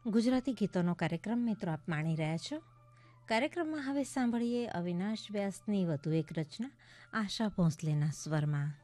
ગુજરાતી ગીતોનો કાર્યક્રમ મિત્રો આપ માણી રહ્યા છો. કાર્યક્રમમાં હવે સાંભળીએ અવિનાશ વ્યાસની વધુ એક રચના આશા ભોંસલેના સ્વરમાં.